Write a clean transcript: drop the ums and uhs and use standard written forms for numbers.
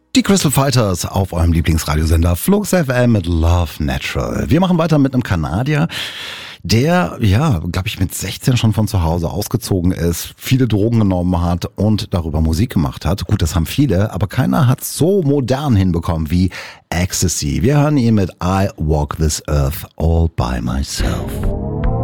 Die Crystal Fighters auf eurem Lieblingsradiosender Flux FM mit Love Natural. Wir machen weiter mit einem Kanadier, der, glaube ich, mit 16 schon von zu Hause ausgezogen ist, viele Drogen genommen hat und darüber Musik gemacht hat. Gut, das haben viele, aber keiner hat so modern hinbekommen wie Ecstasy. Wir hören ihn mit I Walk This Earth All By Myself.